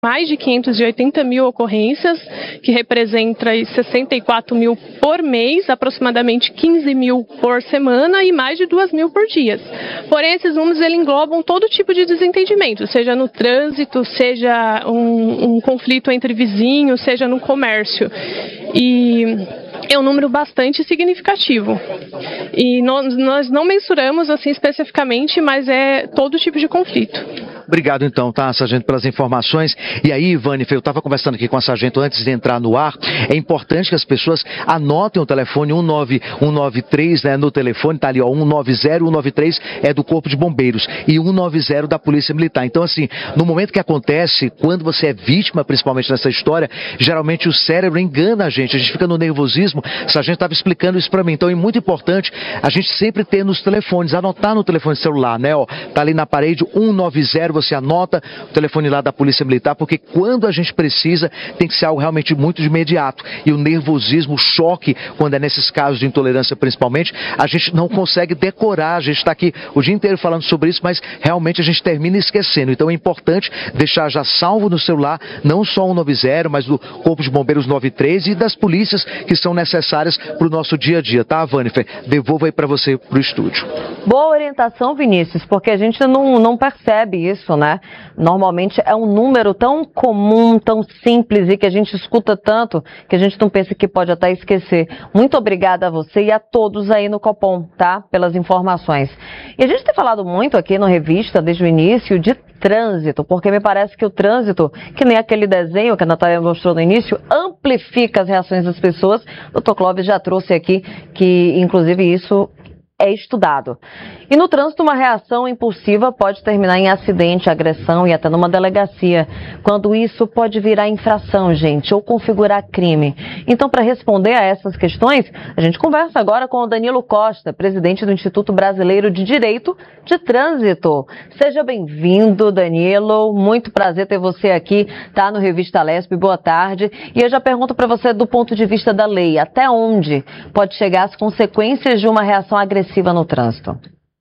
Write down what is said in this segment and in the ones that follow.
mais de 580 mil ocorrências, que representa 64 mil por mês, aproximadamente 15 mil por semana e mais de 2 mil por dia. Porém, esses números englobam todo tipo de desentendimento, seja no trânsito, seja um conflito entre vizinhos, seja no comércio. E é um número bastante significativo. E nós não mensuramos assim especificamente, mas é todo tipo de conflito. Obrigado então, tá, sargento, pelas informações. E aí, Ivane, eu estava conversando aqui com a sargento antes de entrar no ar. É importante que as pessoas anotem o telefone 193, né, no telefone, tá ali, ó, 190, 193 é do Corpo de Bombeiros e 190 da Polícia Militar. Então, assim, no momento que acontece, quando você é vítima, principalmente nessa história, geralmente o cérebro engana a gente fica no nervosismo. A sargento estava explicando isso para mim. Então, é muito importante a gente sempre ter nos telefones, anotar no telefone celular, né, ó, tá ali na parede, 190, você anota o telefone lá da Polícia Militar, porque quando a gente precisa, tem que ser algo realmente muito de imediato. E o nervosismo, o choque, quando é nesses casos de intolerância principalmente, a gente não consegue decorar, a gente está aqui o dia inteiro falando sobre isso, mas realmente a gente termina esquecendo. Então é importante deixar já salvo no celular, não só o 190, mas do Corpo de Bombeiros 93 e das polícias que são necessárias para o nosso dia a dia, tá, Vanifer? Devolvo aí para você, para o estúdio. Boa orientação, Vinícius, porque a gente não percebe isso, né? Normalmente é um número tão comum, tão simples e que a gente escuta tanto que a gente não pensa que pode até esquecer. Muito obrigada a você e a todos aí no Copom, tá? Pelas informações. E a gente tem falado muito aqui no Revista, desde o início, de trânsito, porque me parece que o trânsito, que nem aquele desenho que a Natália mostrou no início, amplifica as reações das pessoas. O Dr. Clóvis já trouxe aqui que, inclusive, isso é estudado. E no trânsito, uma reação impulsiva pode terminar em acidente, agressão e até numa delegacia, quando isso pode virar infração, gente, ou configurar crime. Então, para responder a essas questões, a gente conversa agora com o Danilo Costa, presidente do Instituto Brasileiro de Direito de Trânsito. Seja bem-vindo, Danilo. Muito prazer ter você aqui, tá, no Revista Lespe. Boa tarde. E eu já pergunto para você, do ponto de vista da lei, até onde pode chegar as consequências de uma reação agressiva no trânsito?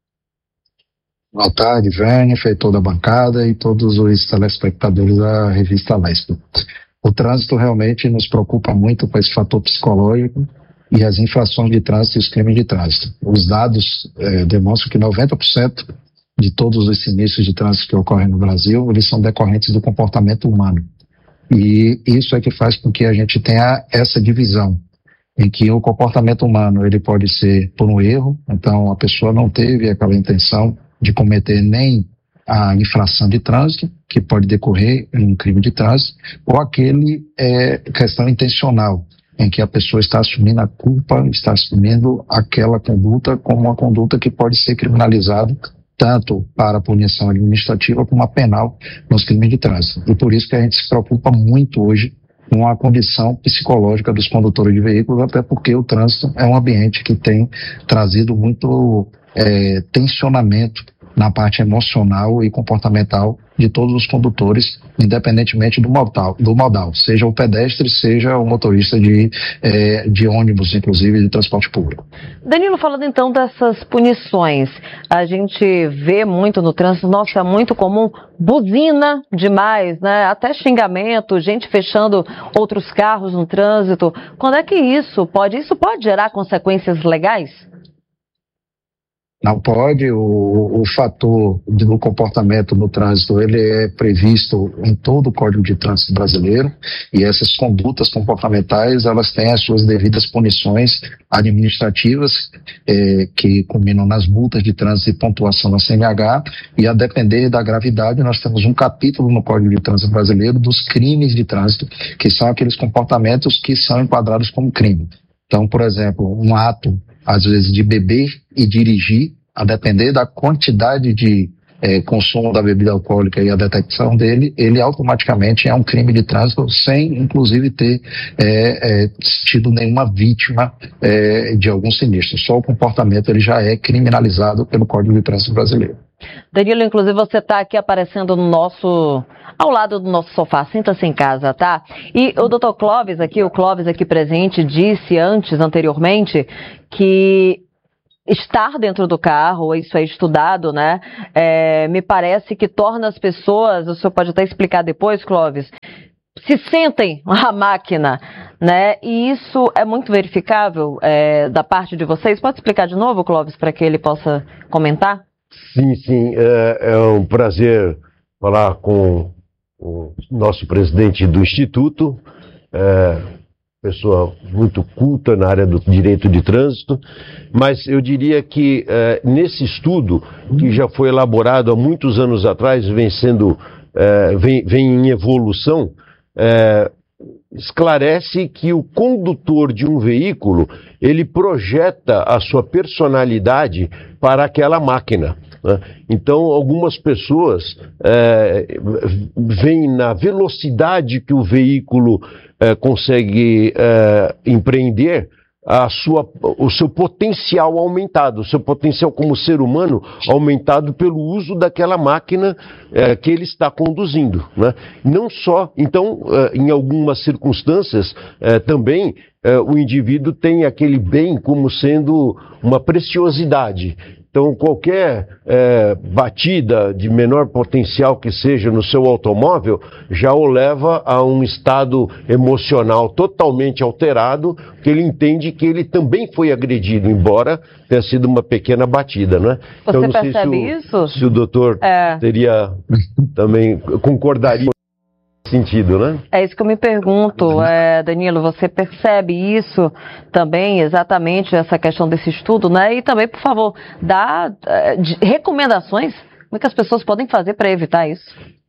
Boa tarde, Jennifer, toda a bancada e todos os telespectadores da Revista Lespe. O trânsito realmente nos preocupa muito com esse fator psicológico e as infrações de trânsito e os crimes de trânsito. Os dados demonstram que 90% de todos os sinistros de trânsito que ocorrem no Brasil, eles são decorrentes do comportamento humano. E isso é que faz com que a gente tenha essa divisão, em que o comportamento humano ele pode ser por um erro, então a pessoa não teve aquela intenção de cometer nem a infração de trânsito, que pode decorrer em um crime de trânsito, ou aquele questão intencional, em que a pessoa está assumindo a culpa, está assumindo aquela conduta como uma conduta que pode ser criminalizada, tanto para a punição administrativa como a penal nos crimes de trânsito. E por isso que a gente se preocupa muito hoje com a condição psicológica dos condutores de veículos, até porque o trânsito é um ambiente que tem trazido muito tensionamento na parte emocional e comportamental de todos os condutores, independentemente do modal, seja o pedestre, seja o motorista de ônibus, inclusive de transporte público. Danilo, falando então dessas punições, a gente vê muito no trânsito, nossa, é muito comum, buzina demais, né? Até xingamento, gente fechando outros carros no trânsito. Quando é que isso pode gerar consequências legais? Não pode, o fator do comportamento no trânsito, ele é previsto em todo o Código de Trânsito brasileiro, e essas condutas comportamentais, elas têm as suas devidas punições administrativas, que culminam nas multas de trânsito e pontuação na CNH, e a depender da gravidade, nós temos um capítulo no Código de Trânsito brasileiro dos crimes de trânsito, que são aqueles comportamentos que são enquadrados como crime. Então, por exemplo, um ato às vezes de beber e dirigir, a depender da quantidade de consumo da bebida alcoólica e a detecção dele, ele automaticamente é um crime de trânsito, sem inclusive ter tido nenhuma vítima de algum sinistro. Só o comportamento ele já é criminalizado pelo Código de Trânsito brasileiro. Danilo, inclusive você está aqui aparecendo ao lado do nosso sofá, sinta-se em casa, tá? E o Dr. Clóvis aqui, presente, disse anteriormente, que estar dentro do carro, isso é estudado, né? Me parece que torna as pessoas, o senhor pode até explicar depois, Clóvis, se sentem a máquina, né? E isso é muito verificável da parte de vocês. Pode explicar de novo, Clóvis, para que ele possa comentar? Sim, é um prazer falar com o nosso presidente do Instituto, pessoa muito culta na área do direito de trânsito, mas eu diria que nesse estudo, que já foi elaborado há muitos anos atrás, vem em evolução, esclarece que o condutor de um veículo, ele projeta a sua personalidade para aquela máquina, né? Então, algumas pessoas veem na velocidade que o veículo consegue empreender o seu potencial aumentado, o seu potencial como ser humano aumentado pelo uso daquela máquina que ele está conduzindo, né? Não só, então, em algumas circunstâncias, também o indivíduo tem aquele bem como sendo uma preciosidade. Então, qualquer batida de menor potencial que seja no seu automóvel já o leva a um estado emocional totalmente alterado, que ele entende que ele também foi agredido, embora tenha sido uma pequena batida, né? Você então, não percebe isso? Se o doutor teria também concordaria sentido, né? É isso que eu me pergunto, Danilo, você percebe isso também, exatamente, essa questão desse estudo, né? E também, por favor, dá recomendações, como é que as pessoas podem fazer para evitar isso?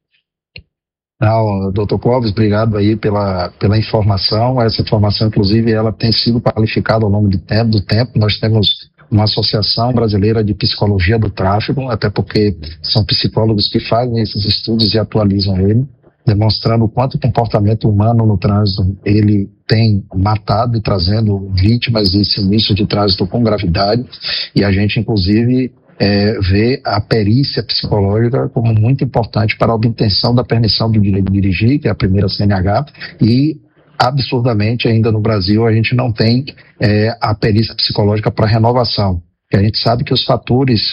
Não, doutor Clóvis, obrigado aí pela informação. Essa informação, inclusive, ela tem sido qualificada ao longo do tempo. Nós temos uma associação brasileira de psicologia do tráfego, até porque são psicólogos que fazem esses estudos e atualizam ele, demonstrando o quanto o comportamento humano no trânsito ele tem matado e trazendo vítimas de sinistro de trânsito com gravidade, e a gente inclusive vê a perícia psicológica como muito importante para a obtenção da permissão do direito de dirigir, que é a primeira CNH, e absurdamente ainda no Brasil a gente não tem a perícia psicológica para renovação, que a gente sabe que os fatores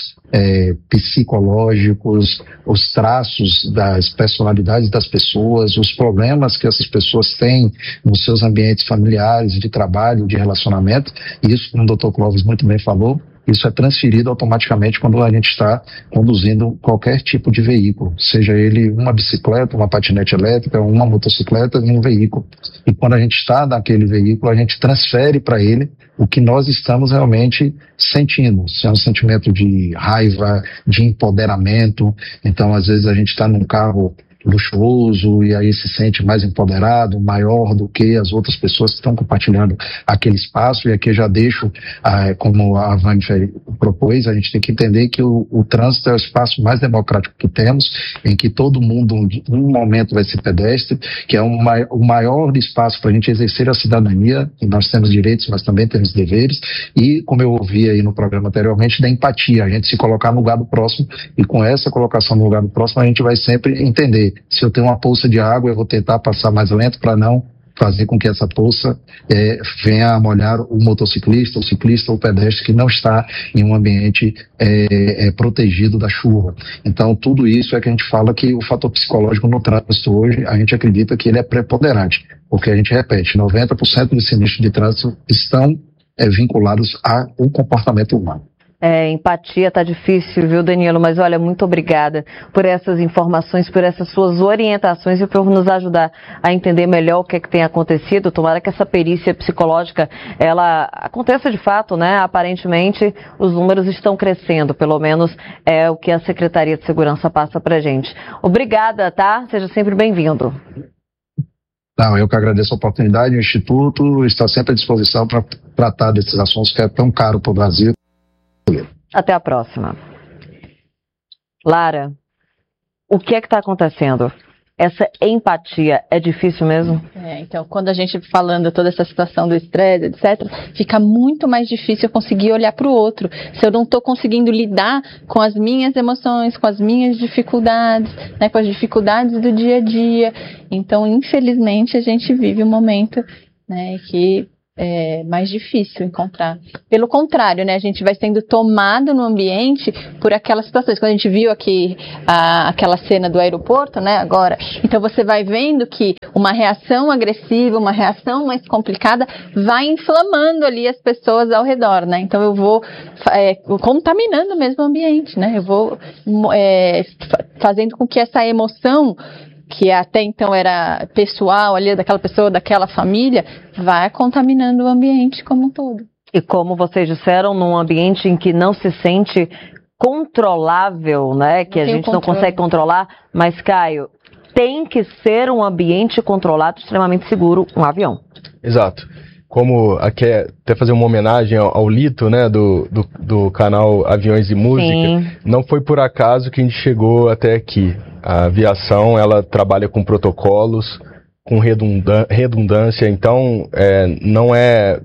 psicológicos, os traços das personalidades das pessoas, os problemas que essas pessoas têm nos seus ambientes familiares, de trabalho, de relacionamento, e isso, como o Dr. Clóvis muito bem falou, isso é transferido automaticamente quando a gente está conduzindo qualquer tipo de veículo, seja ele uma bicicleta, uma patinete elétrica, uma motocicleta e um veículo. E quando a gente está naquele veículo, a gente transfere para ele o que nós estamos realmente sentindo. Se é um sentimento de raiva, de empoderamento. Então, às vezes, a gente está num carro luxuoso e aí se sente mais empoderado, maior do que as outras pessoas que estão compartilhando aquele espaço. E aqui já deixo, como a Vânia propôs, a gente tem que entender que o trânsito é o espaço mais democrático que temos, em que todo mundo, em um momento, vai ser pedestre, que é o maior espaço para a gente exercer a cidadania, e nós temos direitos, mas também temos deveres, e, como eu ouvi aí no programa anteriormente, da empatia, a gente se colocar no lugar do próximo, e com essa colocação no lugar do próximo, a gente vai sempre entender. Se eu tenho uma poça de água, eu vou tentar passar mais lento para não fazer com que essa poça venha a molhar o motociclista, o ciclista ou o pedestre que não está em um ambiente protegido da chuva. Então, tudo isso é que a gente fala que o fator psicológico no trânsito hoje, a gente acredita que ele é preponderante, porque a gente repete, 90% dos sinistros de trânsito estão vinculados ao comportamento humano. Empatia tá difícil, viu, Danilo? Mas olha, muito obrigada por essas informações, por essas suas orientações e por nos ajudar a entender melhor o que é que tem acontecido. Tomara que essa perícia psicológica, ela aconteça de fato, né? Aparentemente, os números estão crescendo, pelo menos é o que a Secretaria de Segurança passa pra gente. Obrigada, tá? Seja sempre bem-vindo. Não, eu que agradeço a oportunidade. O Instituto está sempre à disposição para tratar desses assuntos que é tão caro para o Brasil. Até a próxima. Lara, o que é que está acontecendo? Essa empatia é difícil mesmo? Então, quando a gente falando toda essa situação do estresse, etc., fica muito mais difícil eu conseguir olhar para o outro. Se eu não estou conseguindo lidar com as minhas emoções, com as minhas dificuldades, né, com as dificuldades do dia a dia. Então, infelizmente, a gente vive um momento, né, que mais difícil encontrar. Pelo contrário, né, a gente vai sendo tomado no ambiente por aquelas situações. Quando a gente viu aqui aquela cena do aeroporto, né, agora, então você vai vendo que uma reação agressiva, uma reação mais complicada vai inflamando ali as pessoas ao redor, né? Então eu vou contaminando mesmo o ambiente, né? Eu vou fazendo com que essa emoção, que até então era pessoal ali, daquela pessoa, daquela família, vai contaminando o ambiente como um todo. E como vocês disseram, num ambiente em que não se sente controlável, né? Que a gente não consegue controlar, mas, Caio, tem que ser um ambiente controlado, extremamente seguro, um avião. Exato. Como aqui até fazer uma homenagem ao Lito, né, do canal Aviões e Música, Sim. Não foi por acaso que a gente chegou até aqui. A aviação, ela trabalha com protocolos, com redundância, então não é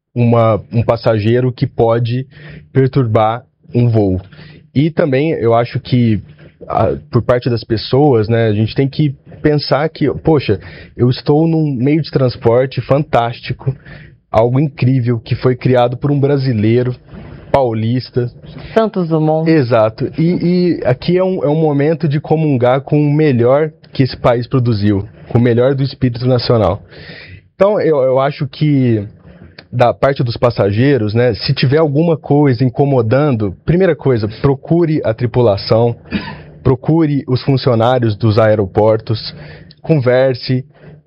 um passageiro que pode perturbar um voo. E também eu acho que por parte das pessoas, né, a gente tem que pensar que, poxa, eu estou num meio de transporte fantástico, algo incrível, que foi criado por um brasileiro, paulista. Santos Dumont. Exato. E aqui é um momento de comungar com o melhor que esse país produziu, com o melhor do espírito nacional. Então, eu acho que da parte dos passageiros, né, se tiver alguma coisa incomodando, primeira coisa, procure a tripulação, procure os funcionários dos aeroportos, converse,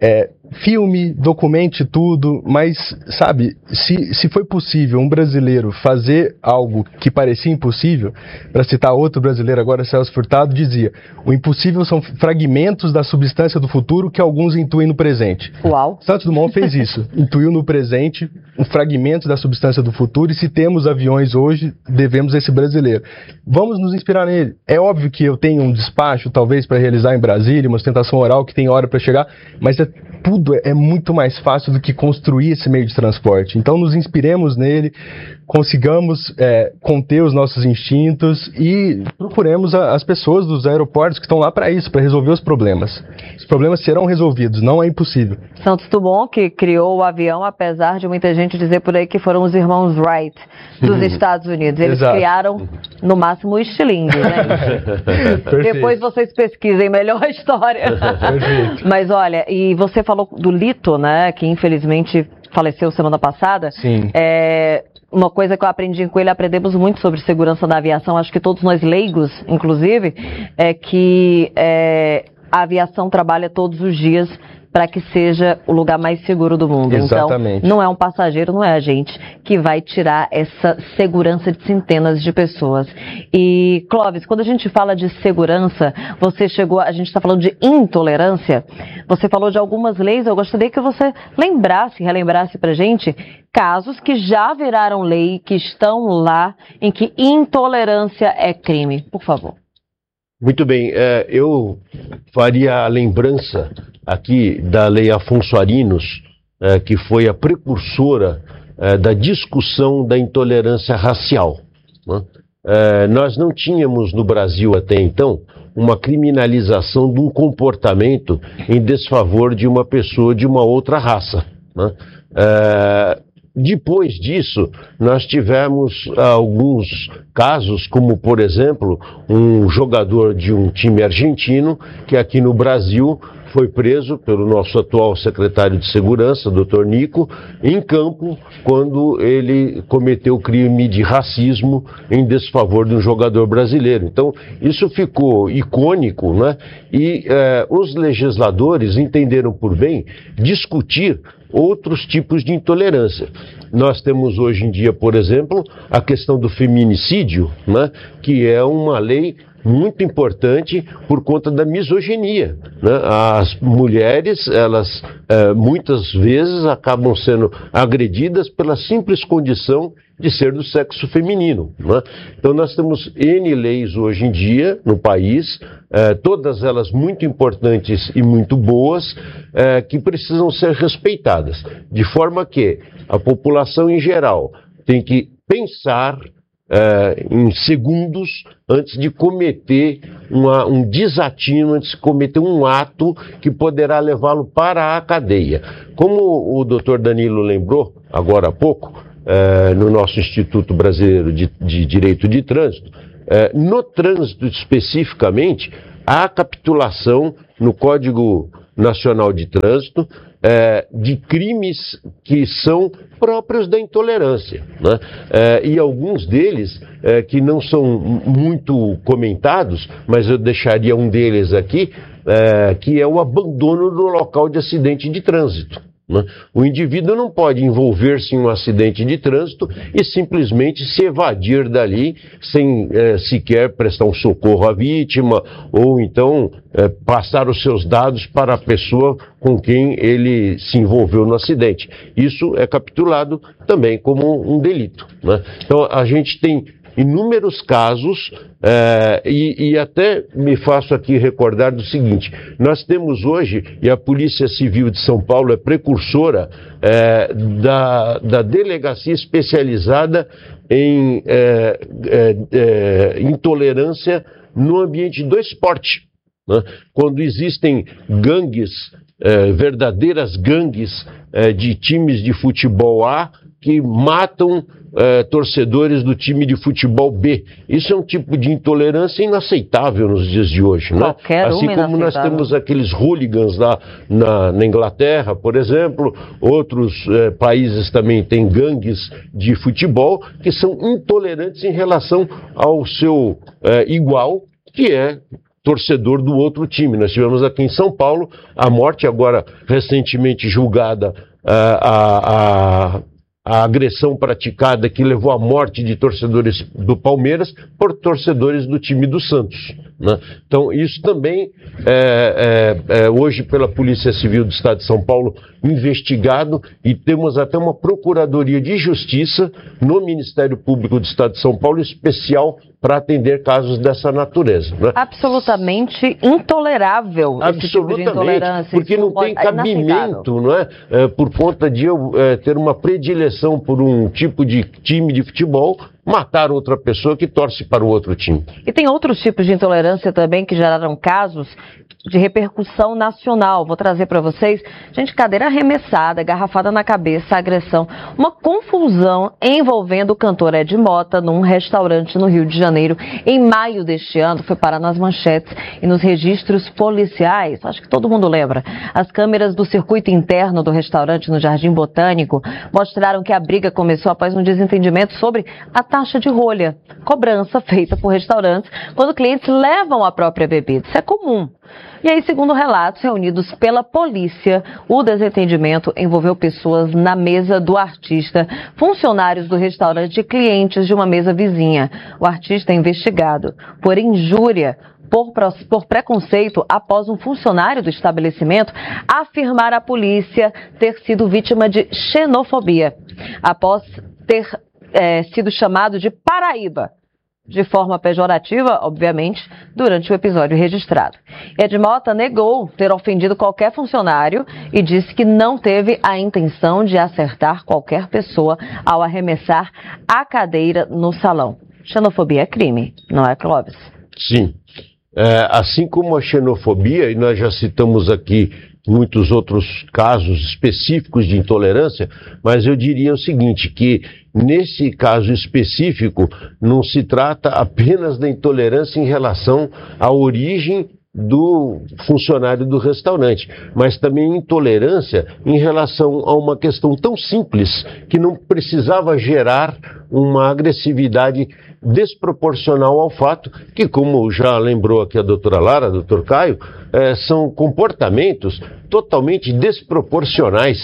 filme, documente tudo, mas, sabe, se foi possível um brasileiro fazer algo que parecia impossível, para citar outro brasileiro agora, Celso Furtado, dizia: o impossível são fragmentos da substância do futuro que alguns intuem no presente. Uau! Santos Dumont fez isso, intuiu no presente um fragmento da substância do futuro, e se temos aviões hoje, devemos esse brasileiro. Vamos nos inspirar nele. É óbvio que eu tenho um despacho, talvez, para realizar em Brasília, uma ostentação oral que tem hora para chegar, mas tudo é muito mais fácil do que construir esse meio de transporte. Então nos inspiremos nele, consigamos conter os nossos instintos e procuremos as pessoas dos aeroportos que estão lá para isso, para resolver os problemas. Os problemas serão resolvidos, não é impossível. Santos Dumont, que criou o avião, apesar de muita gente dizer por aí que foram os irmãos Wright dos Estados Unidos. Eles criaram, no máximo, o estilingue, né? Depois vocês pesquisem melhor a história. Perfeito. Mas olha, e você falou do Lito, né, que infelizmente faleceu semana passada. Sim. Uma coisa que eu aprendi com ele, aprendemos muito sobre segurança da aviação, acho que todos nós leigos, inclusive, é que a aviação trabalha todos os dias para que seja o lugar mais seguro do mundo. Exatamente. Então, não é um passageiro, não é a gente que vai tirar essa segurança de centenas de pessoas. E, Clóvis, quando a gente fala de segurança, a gente está falando de intolerância, você falou de algumas leis, eu gostaria que você relembrasse pra gente casos que já viraram lei, que estão lá, em que intolerância é crime. Por favor. Muito bem, eu faria a lembrança aqui da Lei Afonso Arinos, que foi a precursora da discussão da intolerância racial, né? Nós não tínhamos no Brasil até então uma criminalização de um comportamento em desfavor de uma pessoa de uma outra raça, né? Depois disso, nós tivemos alguns casos, como, por exemplo, um jogador de um time argentino, que aqui no Brasil foi preso pelo nosso atual secretário de Segurança, Dr. Nico, em campo, quando ele cometeu crime de racismo em desfavor de um jogador brasileiro. Então, isso ficou icônico, né? E os legisladores entenderam por bem discutir outros tipos de intolerância. Nós temos hoje em dia, por exemplo, a questão do feminicídio, né, que é uma lei muito importante por conta da misoginia, né? As mulheres, elas muitas vezes acabam sendo agredidas pela simples condição de ser do sexo feminino, né? Então nós temos N leis hoje em dia no país, todas elas muito importantes e muito boas, que precisam ser respeitadas, de forma que a população em geral tem que pensar em segundos antes de cometer um desatino, antes de cometer um ato que poderá levá-lo para a cadeia. Como o doutor Danilo lembrou, agora há pouco, no nosso Instituto Brasileiro de Direito de Trânsito, no trânsito especificamente, há capitulação no Código Nacional de Trânsito de crimes que são próprios da intolerância, né? E alguns deles que não são muito comentados, mas eu deixaria um deles aqui, que é o abandono do local de acidente de trânsito. O indivíduo não pode envolver-se em um acidente de trânsito e simplesmente se evadir dali sem sequer prestar um socorro à vítima ou então passar os seus dados para a pessoa com quem ele se envolveu no acidente. Isso é capitulado também como um delito, né? Então a gente tem inúmeros casos, e até me faço aqui recordar do seguinte: nós temos hoje, e a Polícia Civil de São Paulo é precursora da delegacia especializada em intolerância no ambiente do esporte, né? Quando existem gangues, verdadeiras gangues de times de futebol A que matam torcedores do time de futebol B. Isso é um tipo de intolerância inaceitável nos dias de hoje, né? Assim como nós temos aqueles hooligans lá na Inglaterra, por exemplo, outros países também têm gangues de futebol que são intolerantes em relação ao seu igual, que é torcedor do outro time. Nós tivemos aqui em São Paulo a morte, agora recentemente julgada, a agressão praticada que levou à morte de torcedores do Palmeiras por torcedores do time do Santos, né? Então isso também hoje pela Polícia Civil do Estado de São Paulo investigado, e temos até uma Procuradoria de Justiça no Ministério Público do Estado de São Paulo especial para atender casos dessa natureza, né? Absolutamente intolerável esse tipo de intolerância. Porque não tem cabimento, não é? Por conta de eu ter uma predileção por um tipo de time de futebol, matar outra pessoa que torce para o outro time. E tem outros tipos de intolerância também que geraram casos de repercussão nacional. Vou trazer para vocês, gente, cadeira arremessada, garrafada na cabeça, agressão, uma confusão envolvendo o cantor Ed Mota num restaurante no Rio de Janeiro em maio deste ano. Foi parar nas manchetes e nos registros policiais. Acho que todo mundo lembra. As câmeras do circuito interno do restaurante no Jardim Botânico mostraram que a briga começou após um desentendimento sobre a taxa de rolha, cobrança feita por restaurantes quando clientes levam a própria bebida. Isso é comum. E aí, segundo relatos reunidos pela polícia, o desentendimento envolveu pessoas na mesa do artista, funcionários do restaurante e clientes de uma mesa vizinha. O artista é investigado por injúria, por preconceito, após um funcionário do estabelecimento afirmar à polícia ter sido vítima de xenofobia, após ter sido chamado de Paraíba, de forma pejorativa, obviamente, durante o episódio registrado. Ed Mota negou ter ofendido qualquer funcionário e disse que não teve a intenção de acertar qualquer pessoa ao arremessar a cadeira no salão. Xenofobia é crime, não é, Clóvis? Sim. Assim como a xenofobia, e nós já citamos aqui muitos outros casos específicos de intolerância, mas eu diria o seguinte, que nesse caso específico não se trata apenas da intolerância em relação à origem do funcionário do restaurante, mas também intolerância em relação a uma questão tão simples que não precisava gerar uma agressividade desproporcional ao fato que, como já lembrou aqui a doutora Lara, doutor Caio, são comportamentos totalmente desproporcionais.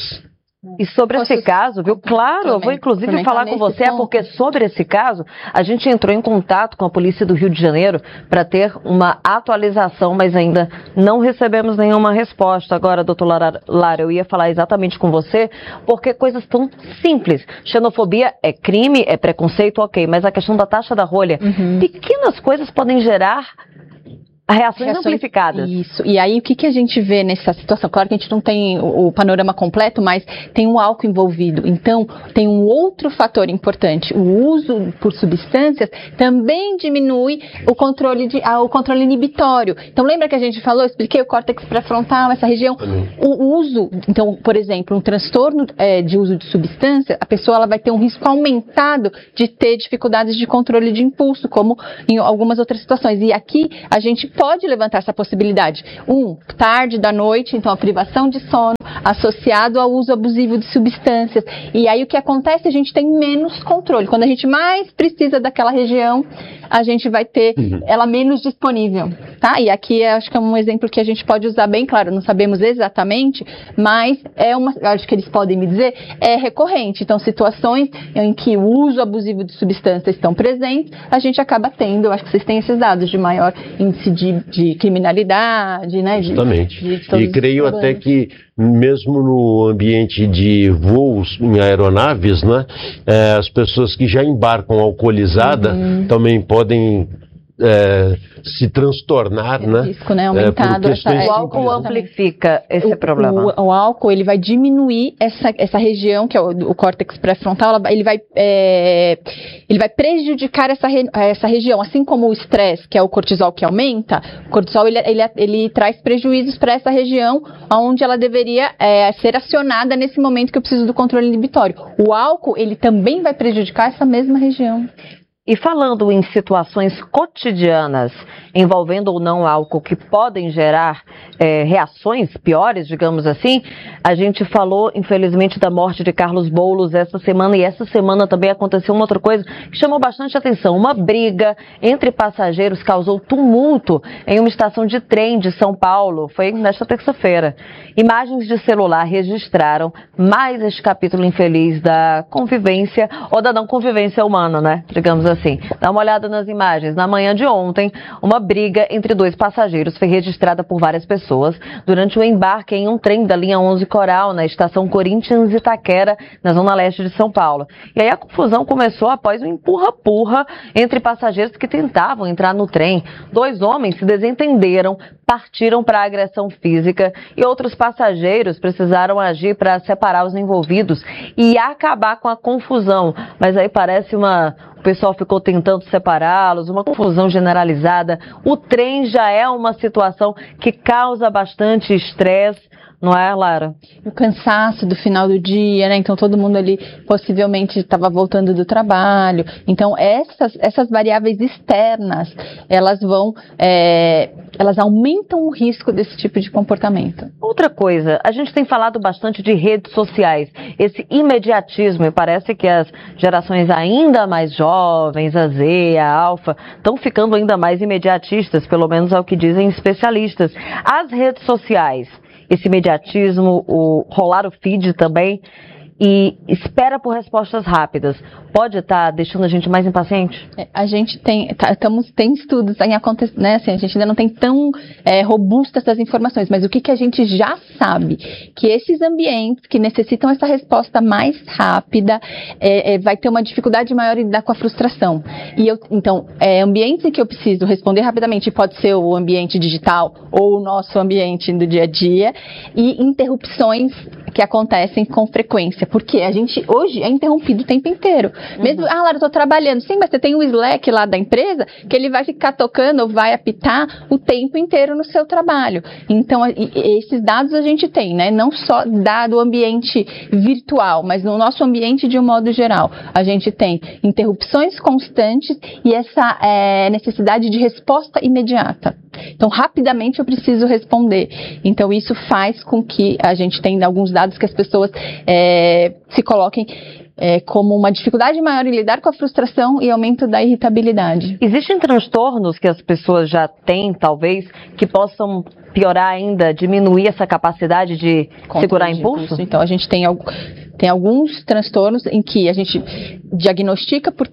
E sobre esse caso, viu? Claro, eu vou inclusive falar com você, porque sobre esse caso, a gente entrou em contato com a Polícia do Rio de Janeiro para ter uma atualização, mas ainda não recebemos nenhuma resposta. Agora, doutora Lara, eu ia falar exatamente com você, porque coisas tão simples. Xenofobia é crime, é preconceito, ok, mas a questão da taxa da rolha, pequenas coisas podem gerar reações amplificadas. Isso. E aí, o que a gente vê nessa situação? Claro que a gente não tem o panorama completo, mas tem um álcool envolvido. Então, tem um outro fator importante. O uso por substâncias também diminui o controle inibitório. Então, lembra que a gente falou, eu expliquei o córtex pré-frontal, essa região. O uso, então, por exemplo, um transtorno de uso de substância, a pessoa ela vai ter um risco aumentado de ter dificuldades de controle de impulso, como em algumas outras situações. E aqui, a gente pode levantar essa possibilidade. Tarde da noite, então a privação de sono associado ao uso abusivo de substâncias. E aí o que acontece? A gente tem menos controle. Quando a gente mais precisa daquela região, a gente vai ter ela menos disponível, tá? E aqui acho que é um exemplo que a gente pode usar bem, claro, não sabemos exatamente, mas acho que eles podem me dizer, é recorrente. Então, situações em que o uso abusivo de substâncias estão presentes, a gente acaba tendo, acho que vocês têm esses dados de maior índice de criminalidade, né? Justamente. E creio até que mesmo no ambiente de voos em aeronaves, né, as pessoas que já embarcam alcoolizada também podem se transtornar, né? Risco, né? Aumentado. O álcool amplifica esse problema. O álcool, ele vai diminuir essa região, que é o córtex pré-frontal, ele vai prejudicar essa região. Assim como o estresse, que é o cortisol que aumenta, o cortisol, ele traz prejuízos para essa região, onde ela deveria ser acionada nesse momento que eu preciso do controle inibitório. O álcool, ele também vai prejudicar essa mesma região. E falando em situações cotidianas, envolvendo ou não álcool, que podem gerar reações piores, digamos assim, a gente falou, infelizmente, da morte de Carlos Boulos essa semana, e essa semana também aconteceu uma outra coisa que chamou bastante atenção. Uma briga entre passageiros causou tumulto em uma estação de trem de São Paulo, foi nesta terça-feira. Imagens de celular registraram mais este capítulo infeliz da convivência, ou da não convivência humana, né, digamos assim. Dá uma olhada nas imagens. Na manhã de ontem, uma briga entre dois passageiros foi registrada por várias pessoas durante o embarque em um trem da linha 11 Coral, na estação Corinthians Itaquera, na zona leste de São Paulo. E aí a confusão começou após um empurra-purra entre passageiros que tentavam entrar no trem. Dois homens se desentenderam, partiram para a agressão física e outros passageiros precisaram agir para separar os envolvidos e acabar com a confusão. Mas aí parece o pessoal ficou tentando separá-los, uma confusão generalizada. O trem já é uma situação que causa bastante estresse, não é, Lara? O cansaço do final do dia, né? Então todo mundo ali possivelmente estava voltando do trabalho. Então essas variáveis externas, elas aumentam o risco desse tipo de comportamento. Outra coisa, a gente tem falado bastante de redes sociais, esse imediatismo, e parece que as gerações ainda mais jovens, a Z, a Alfa, estão ficando ainda mais imediatistas, pelo menos é o que dizem especialistas. As redes sociais, esse imediatismo, o rolar o feed também, e espera por respostas rápidas, pode estar deixando a gente mais impaciente? A gente tem estudos em acontecendo, né? Assim, a gente ainda não tem tão robustas essas informações, mas o que a gente já sabe, que esses ambientes que necessitam essa resposta mais rápida, vai ter uma dificuldade maior em lidar com a frustração. Então, ambientes em que eu preciso responder rapidamente, pode ser o ambiente digital ou o nosso ambiente do dia a dia, e interrupções que acontecem com frequência, porque a gente hoje é interrompido o tempo inteiro. Mesmo, Lara, eu tô trabalhando. Sim, mas você tem o Slack lá da empresa que ele vai ficar tocando ou vai apitar o tempo inteiro no seu trabalho. Então, esses dados a gente tem, né? Não só do ambiente virtual, mas no nosso ambiente de um modo geral. A gente tem interrupções constantes e essa necessidade de resposta imediata. Então, rapidamente eu preciso responder. Então, isso faz com que a gente tenha alguns dados que as pessoas se coloquem como uma dificuldade maior em lidar com a frustração e aumento da irritabilidade. Existem transtornos que as pessoas já têm, talvez, que possam piorar ainda, diminuir essa capacidade de segurar impulso? Então, a gente tem alguns transtornos em que a gente diagnostica porque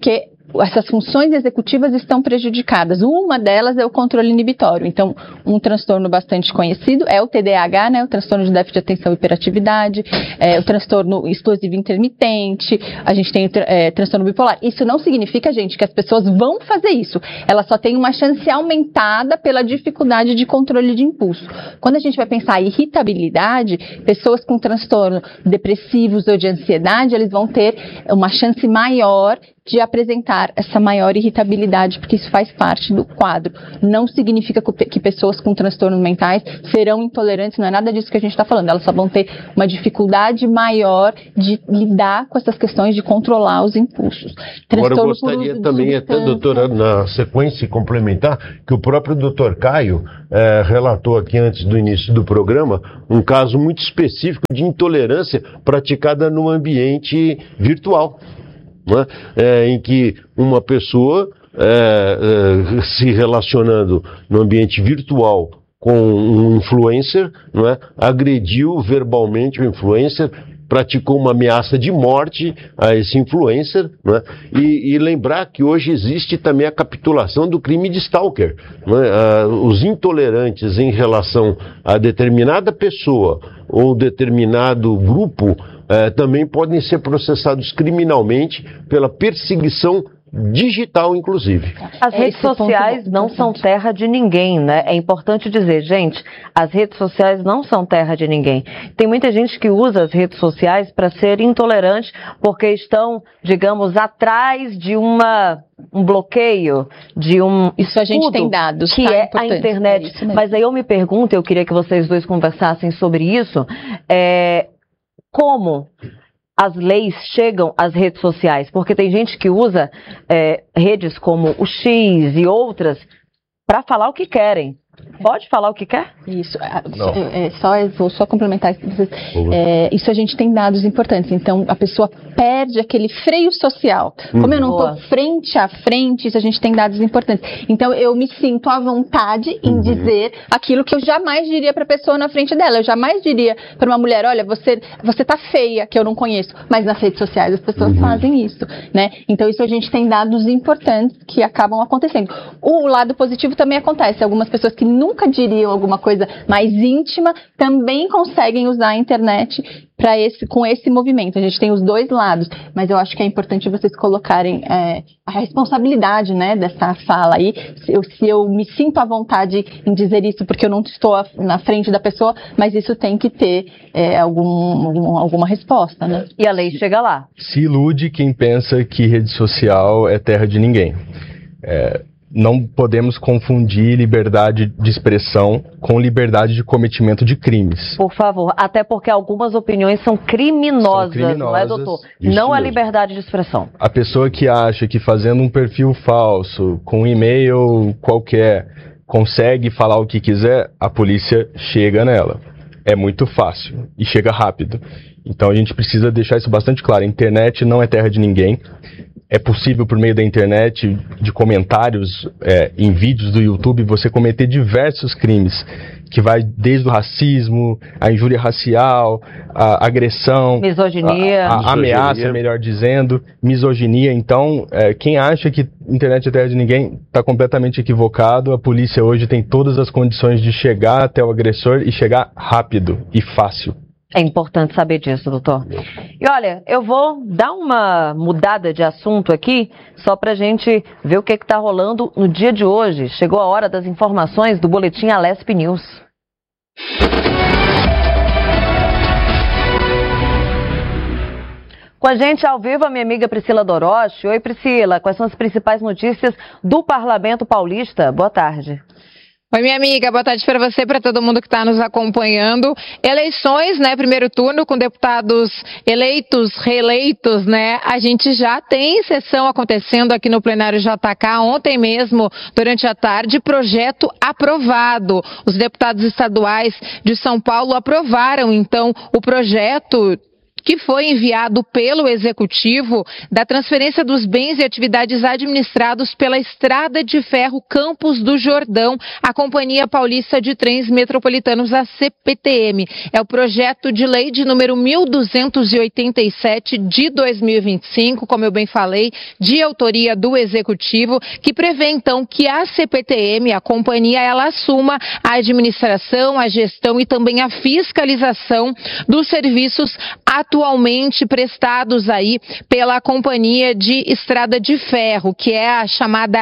essas funções executivas estão prejudicadas. Uma delas é o controle inibitório. Então, um transtorno bastante conhecido é o TDAH, né, o transtorno de déficit de atenção e hiperatividade, o transtorno explosivo intermitente, a gente tem o transtorno bipolar. Isso não significa, gente, que as pessoas vão fazer isso. Elas só têm uma chance aumentada pela dificuldade de controle de impulso. Quando a gente vai pensar em irritabilidade, pessoas com transtorno depressivos ou de ansiedade, eles vão ter uma chance maior de apresentar essa maior irritabilidade, porque isso faz parte do quadro. Não significa que pessoas com transtornos mentais serão intolerantes, não é nada disso que a gente está falando. Elas só vão ter uma dificuldade maior de lidar com essas questões de controlar os impulsos. Agora eu gostaria também, até, doutora, na sequência complementar, que o próprio doutor Caio relatou aqui antes do início do programa um caso muito específico de intolerância praticada no ambiente virtual. Em que uma pessoa se relacionando no ambiente virtual com um influencer, agrediu verbalmente o influencer, praticou uma ameaça de morte a esse influencer, e lembrar que hoje existe também a capitulação do crime de stalker. Os intolerantes em relação a determinada pessoa ou determinado grupo também podem ser processados criminalmente pela perseguição digital, inclusive. As redes sociais não são terra de ninguém, né? É importante dizer, gente, as redes sociais não são terra de ninguém. Tem muita gente que usa as redes sociais para ser intolerante porque estão, digamos, atrás de um bloqueio, de um isso a gente tem dados, que é a internet. Mas aí eu me pergunto, eu queria que vocês dois conversassem sobre isso, como as leis chegam às redes sociais, porque tem gente que usa redes como o X e outras para falar o que querem. Pode falar o que quer? Isso. Vou só complementar. Isso a gente tem dados importantes. Então, a pessoa perde aquele freio social. Como eu não estou frente a frente, isso a gente tem dados importantes. Então, eu me sinto à vontade em dizer aquilo que eu jamais diria para a pessoa na frente dela. Eu jamais diria para uma mulher, olha, você tá feia, que eu não conheço. Mas nas redes sociais as pessoas fazem isso, né? Então, isso a gente tem dados importantes que acabam acontecendo. O lado positivo também acontece. Algumas pessoas que nunca diriam alguma coisa mais íntima, também conseguem usar a internet com esse movimento. A gente tem os dois lados, mas eu acho que é importante vocês colocarem a responsabilidade, né, dessa fala aí. Se eu me sinto à vontade em dizer isso porque eu não estou na frente da pessoa, mas isso tem que ter alguma resposta, né? E a lei chega lá. Se ilude quem pensa que rede social é terra de ninguém. Não podemos confundir liberdade de expressão com liberdade de cometimento de crimes. Por favor, até porque algumas opiniões são criminosas, não é, doutor? Não a liberdade de expressão. A pessoa que acha que fazendo um perfil falso, com um e-mail qualquer, consegue falar o que quiser, a polícia chega nela. É muito fácil e chega rápido. Então a gente precisa deixar isso bastante claro. A internet não é terra de ninguém. É possível, por meio da internet, de comentários em vídeos do YouTube, você cometer diversos crimes, que vai desde o racismo, a injúria racial, a agressão, misoginia, a ameaça, melhor dizendo, misoginia. Então, quem acha que internet é terra de ninguém está completamente equivocado. A polícia hoje tem todas as condições de chegar até o agressor e chegar rápido e fácil. É importante saber disso, doutor. E olha, eu vou dar uma mudada de assunto aqui, só para a gente ver o que está rolando no dia de hoje. Chegou a hora das informações do Boletim Alesp News. Com a gente ao vivo, a minha amiga Priscila Doroche. Oi, Priscila, quais são as principais notícias do Parlamento Paulista? Boa tarde. Oi, minha amiga, boa tarde para você, para todo mundo que está nos acompanhando. Eleições, né, primeiro turno, com deputados eleitos, reeleitos, né, a gente já tem sessão acontecendo aqui no plenário JK, ontem mesmo, durante a tarde, projeto aprovado. Os deputados estaduais de São Paulo aprovaram, então, o projeto que foi enviado pelo Executivo da transferência dos bens e atividades administrados pela Estrada de Ferro Campos do Jordão, a Companhia Paulista de Trens Metropolitanos, a CPTM. É o projeto de lei de número 1287 de 2025, como eu bem falei, de autoria do Executivo, que prevê então que a CPTM, a companhia, ela assuma a administração, a gestão e também a fiscalização dos serviços atualmente prestados aí pela Companhia de Estrada de Ferro, que é a chamada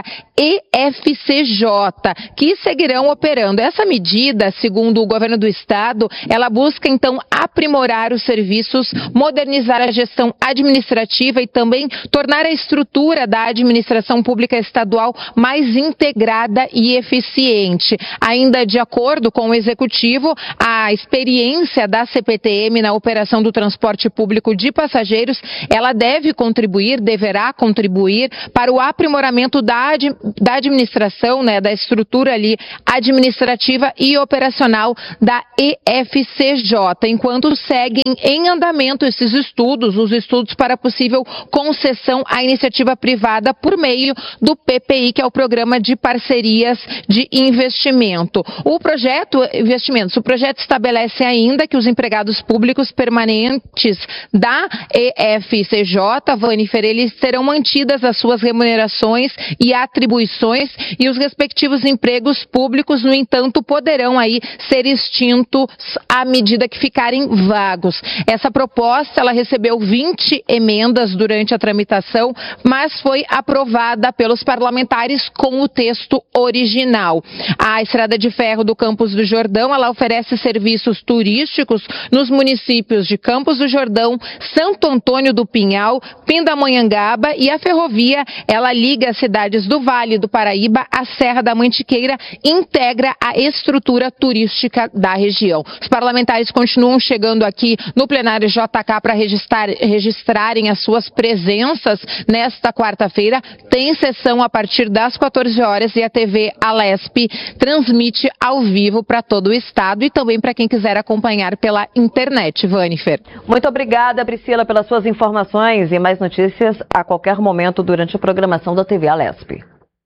EFCJ, que seguirão operando. Essa medida, segundo o governo do estado, ela busca então aprimorar os serviços, modernizar a gestão administrativa e também tornar a estrutura da administração pública estadual mais integrada e eficiente. Ainda de acordo com o Executivo, a experiência da CPTM na operação do transporte público de passageiros, ela deverá contribuir para o aprimoramento da administração, né, da estrutura ali administrativa e operacional da EFCJ, enquanto seguem em andamento esses estudos, os estudos para possível concessão à iniciativa privada por meio do PPI, que é o Programa de Parcerias de Investimento. O projeto estabelece ainda que os empregados públicos permanentes da EFCJ, Vanifer, eles terão mantidas as suas remunerações e atribuições, e os respectivos empregos públicos, no entanto, poderão aí ser extintos à medida que ficarem vagos. Essa proposta, ela recebeu 20 emendas durante a tramitação, mas foi aprovada pelos parlamentares com o texto original. A Estrada de Ferro do Campos do Jordão, ela oferece serviços turísticos nos municípios de Campos do Jordão, Santo Antônio do Pinhal, Pindamonhangaba, e a ferrovia, ela liga as cidades do Vale do Paraíba à Serra da Mantiqueira, integra a estrutura turística da região. Os parlamentares continuam chegando aqui no plenário JK para registrarem as suas presenças nesta quarta-feira. Tem sessão a partir das 14 horas e a TV Alesp transmite ao vivo para todo o estado e também para quem quiser acompanhar pela internet. Vanifer. Muito obrigada, Priscila, pelas suas informações, e mais notícias a qualquer momento durante a programação da TV Alesp.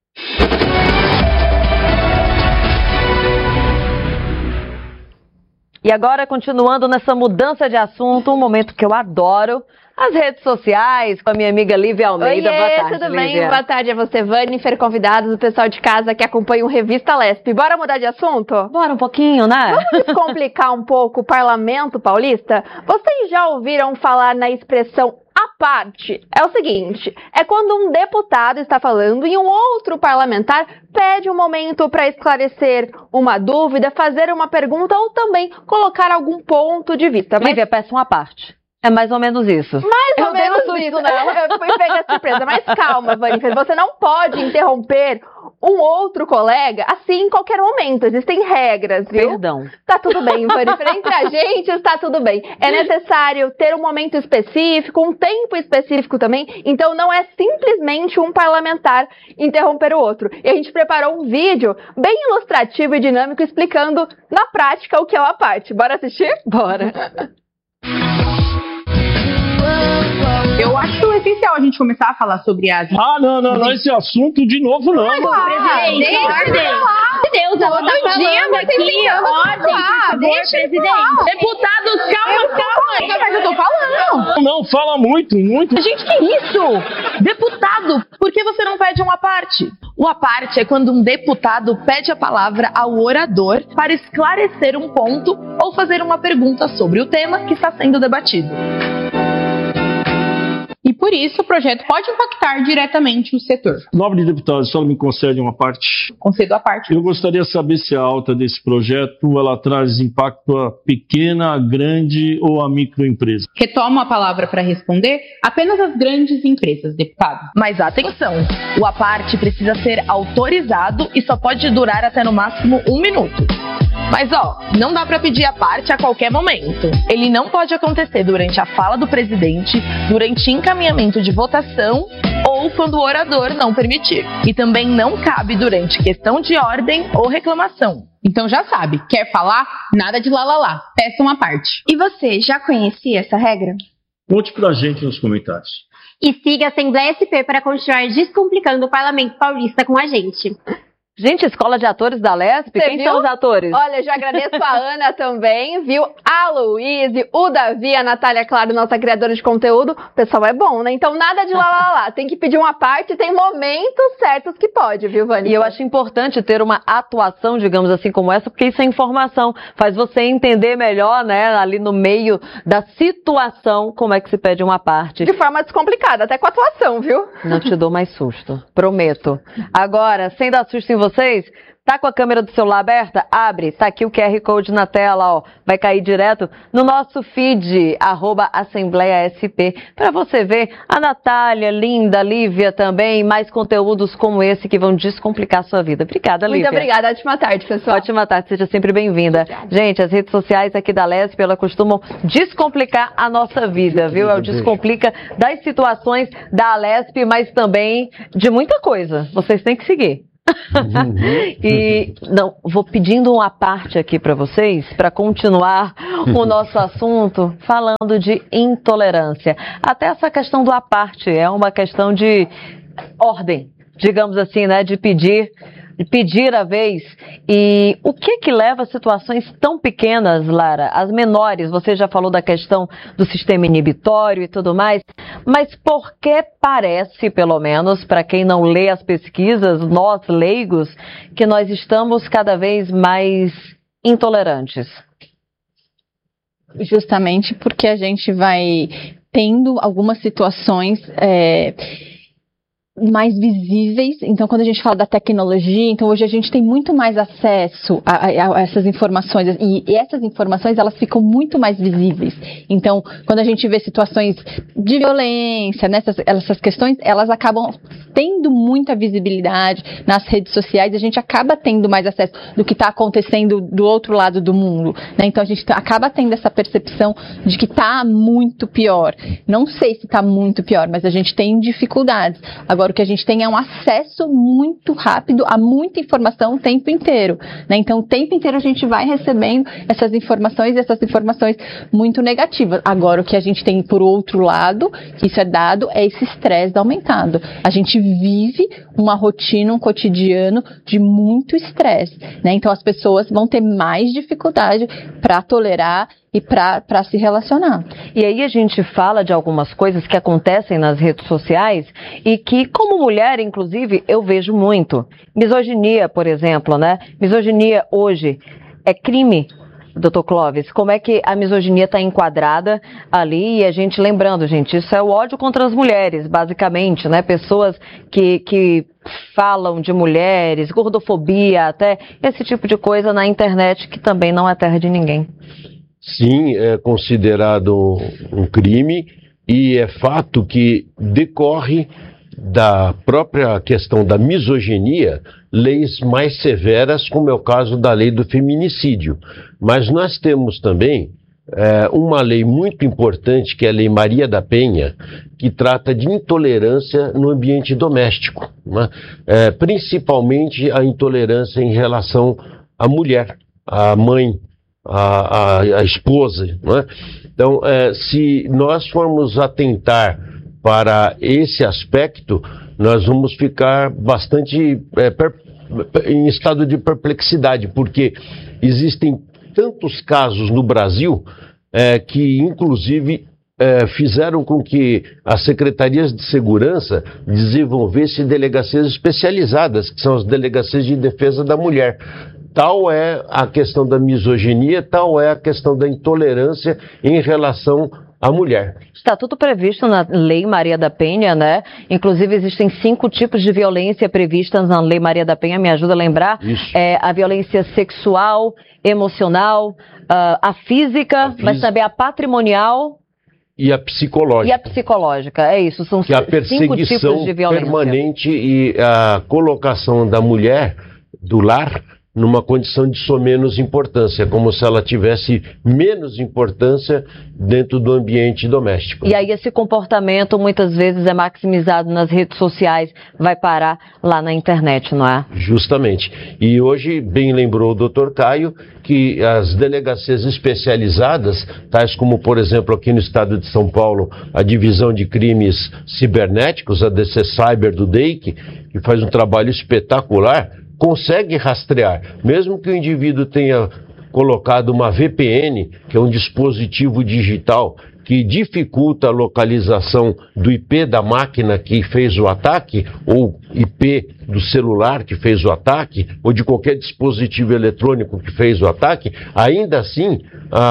E agora, continuando nessa mudança de assunto, um momento que eu adoro, as redes sociais, com a minha amiga Lívia Almeida. Oiê, boa tarde, tudo Lívia. bem? Boa tarde a você, Vanifer, convidados, o pessoal de casa que acompanha o Revista Lesp. Bora mudar de assunto? Bora um pouquinho, né? Vamos descomplicar um pouco o Parlamento Paulista? Vocês já ouviram falar na expressão à parte? É o seguinte, é quando um deputado está falando e um outro parlamentar pede um momento para esclarecer uma dúvida, fazer uma pergunta ou também colocar algum ponto de vista. Mas... Lívia, peça uma parte. É mais ou menos isso. Mais ou menos isso, né? Eu fui pegar a surpresa. Mas calma, Vanifer, você não pode interromper um outro colega assim em qualquer momento. Existem regras, viu? Perdão. Tá tudo bem, Vanifer. Entre a gente está tudo bem. É necessário ter um momento específico, um tempo específico também. Então não é simplesmente um parlamentar interromper o outro. E a gente preparou um vídeo bem ilustrativo e dinâmico explicando na prática o que é o à parte. Bora assistir? Bora. Eu acho essencial a gente começar a falar sobre as... Não, esse assunto de novo não. Presidente, Deus, ela tá falando aqui, ordem, por favor, presidente. Deputados, calma. Mas eu tô falando. Não, fala muito. Gente, que isso? Deputado, por que você não pede uma parte? O à parte é quando um deputado pede a palavra ao orador para esclarecer um ponto ou fazer uma pergunta sobre o tema que está sendo debatido. E por isso o projeto pode impactar diretamente o setor. Nobre deputado, a senhora me concede uma parte? Concedo a parte. Eu gostaria de saber se a alta desse projeto ela traz impacto a pequena, a grande ou a microempresa. Retomo a palavra para responder apenas as grandes empresas, deputado. Mas atenção, o à parte precisa ser autorizado e só pode durar até no máximo 1 minuto. Mas não dá para pedir à parte a qualquer momento. Ele não pode acontecer durante a fala do presidente, durante encaminhamento de votação ou quando o orador não permitir. E também não cabe durante questão de ordem ou reclamação. Então já sabe, quer falar? Nada de lá. Peça uma parte. E você já conhecia essa regra? Conte pra gente nos comentários. E siga a Assembleia SP para continuar descomplicando o Parlamento Paulista com a gente. Gente, escola de atores da Lesp, quem são os atores? Olha, já agradeço a Ana também, viu? A Luíse, o Davi, a Natália, claro, nossa criadora de conteúdo. O pessoal é bom, né? Então nada de lá. Tem que pedir uma parte, tem momentos certos que pode, viu, Vânia? E eu acho importante ter uma atuação, digamos assim, como essa, porque isso é informação. Faz você entender melhor, né, ali no meio da situação, como é que se pede uma parte. De forma descomplicada, até com a atuação, viu? Não te dou mais susto, prometo. Agora, sem dar susto em vocês, tá com a câmera do celular aberta? Abre, tá aqui o QR Code na tela, ó. Vai cair direto no nosso feed, @AssembleiaSP, para você ver a Natália, linda, Lívia também, mais conteúdos como esse que vão descomplicar a sua vida. Obrigada, Lívia. Muito obrigada, ótima tarde, pessoal. Ótima tarde, seja sempre bem-vinda. Gente, as redes sociais aqui da Lesp, elas costumam descomplicar a nossa vida, viu? É o Descomplica das situações da Lesp, mas também de muita coisa. Vocês têm que seguir. E não, vou pedindo uma parte aqui para vocês, para continuar o nosso assunto, falando de intolerância. Até essa questão do à parte é uma questão de ordem, digamos assim, né? De pedir a vez. E o que leva a situações tão pequenas, Lara? As menores, você já falou da questão do sistema inibitório e tudo mais, mas por que parece, pelo menos, para quem não lê as pesquisas, nós leigos, que nós estamos cada vez mais intolerantes? Justamente porque a gente vai tendo algumas situações mais visíveis. Então, quando a gente fala da tecnologia, então hoje a gente tem muito mais acesso a essas informações, e essas informações, elas ficam muito mais visíveis. Então, quando a gente vê situações de violência, essas questões, elas acabam tendo muita visibilidade nas redes sociais, e a gente acaba tendo mais acesso do que está acontecendo do outro lado do mundo, né? Então, a gente acaba tendo essa percepção de que está muito pior. Não sei se está muito pior, mas a gente tem dificuldades. Agora, o que a gente tem é um acesso muito rápido a muita informação o tempo inteiro, né? Então, o tempo inteiro a gente vai recebendo essas informações muito negativas. Agora, o que a gente tem por outro lado, que isso é dado, é esse estresse aumentado. A gente vive uma rotina, um cotidiano de muito estresse, né? Então, as pessoas vão ter mais dificuldade para tolerar e para se relacionar. E aí a gente fala de algumas coisas que acontecem nas redes sociais e que, como mulher, inclusive, eu vejo muito. Misoginia, por exemplo, né? Misoginia hoje é crime, Dr. Clóvis. Como é que a misoginia está enquadrada ali? E a gente, lembrando, gente, isso é o ódio contra as mulheres, basicamente, né? Pessoas que falam de mulheres, gordofobia, até esse tipo de coisa na internet, que também não é terra de ninguém. Sim, é considerado um crime, e é fato que decorre da própria questão da misoginia leis mais severas, como é o caso da lei do feminicídio. Mas nós temos também uma lei muito importante, que é a Lei Maria da Penha, que trata de intolerância no ambiente doméstico, né? Principalmente a intolerância em relação à mulher, à mãe, a esposa, né? Então, se nós formos atentar para esse aspecto, nós vamos ficar bastante em estado de perplexidade, porque existem tantos casos no Brasil que, inclusive, fizeram com que as secretarias de segurança desenvolvessem delegacias especializadas, que são as delegacias de defesa da mulher. Tal é a questão da misoginia, tal é a questão da intolerância em relação à mulher. Está tudo previsto na Lei Maria da Penha, né? Inclusive, existem 5 tipos de violência previstas na Lei Maria da Penha, me ajuda a lembrar. Isso. A violência sexual, emocional, a física, mas também a patrimonial. E a psicológica. E a psicológica, é isso. São 5 tipos de violência. Permanente e a colocação da mulher do lar numa condição de menos importância, como se ela tivesse menos importância dentro do ambiente doméstico. E aí esse comportamento muitas vezes é maximizado nas redes sociais, vai parar lá na internet, não é? Justamente. E hoje, bem lembrou o Dr. Caio, que as delegacias especializadas, tais como, por exemplo, aqui no estado de São Paulo, a Divisão de Crimes Cibernéticos, a DC Cyber do DEIC, que faz um trabalho espetacular, consegue rastrear, mesmo que o indivíduo tenha colocado uma VPN, que é um dispositivo digital que dificulta a localização do IP da máquina que fez o ataque, ou IP do celular que fez o ataque, ou de qualquer dispositivo eletrônico que fez o ataque, ainda assim,